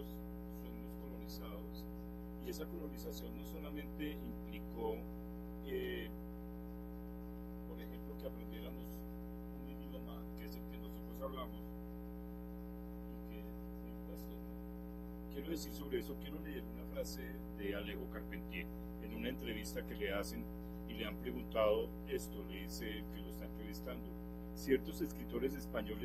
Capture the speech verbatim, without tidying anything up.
nosotros somos colonizados, y esa colonización no solamente implicó, eh, por ejemplo, que aprendiéramos un idioma que es el que nosotros hablamos, y que mientras todo. Quiero decir sobre eso, quiero leer una frase de Alejo Carpentier en una entrevista que le hacen y le han preguntado esto, le dice que lo está entrevistando: ciertos escritores españoles